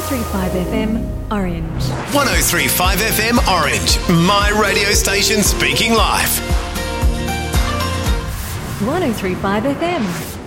1035 FM Orange. 1035 FM Orange, my radio station speaking live. 1035 FM.